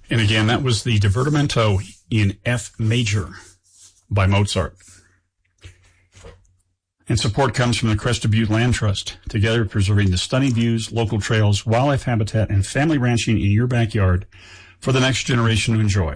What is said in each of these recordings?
And again, that was the Divertimento in F major by Mozart. And support comes from the Crested Butte Land Trust, together preserving the stunning views, local trails, wildlife habitat, and family ranching in your backyard for the next generation to enjoy.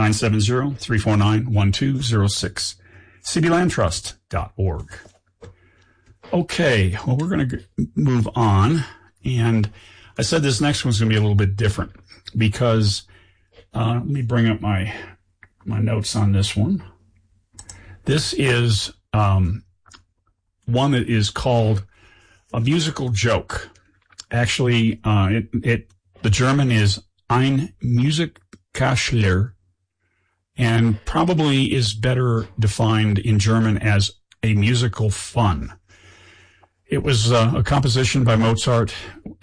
970-349-1206. cblandtrust.org. Okay, well, we're going to move on. And I said this next one's going to be a little bit different because let me bring up my notes on this one. This is one that is called a musical joke. Actually, the German is Ein Musikkastler, and probably is better defined in German as a musical fun. It was a composition by Mozart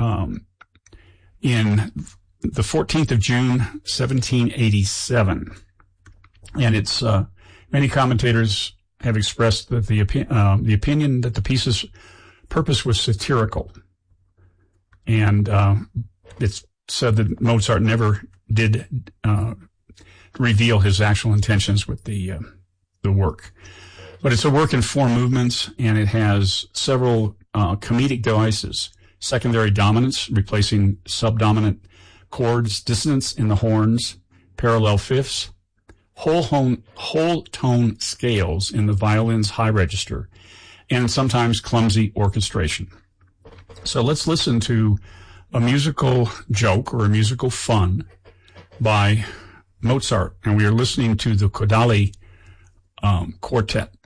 in the 14th of June, 1787. And it's many commentators have expressed that the opinion that the piece's purpose was satirical. And it's said that Mozart never did reveal his actual intentions with the work. But it's a work in 4 movements, and it has several comedic devices: secondary dominants, replacing subdominant chords, dissonance in the horns, parallel fifths, whole tone scales in the violin's high register, and sometimes clumsy orchestration. So let's listen to a musical joke or a musical fun by Mozart, and we are listening to the Kodaly Quartet.